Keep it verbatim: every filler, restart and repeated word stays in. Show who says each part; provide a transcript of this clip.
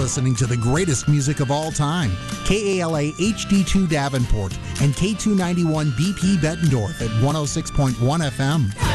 Speaker 1: listening to the greatest music of all time. K A L A H D two Davenport and K two ninety-one B P Bettendorf at one oh six point one F M.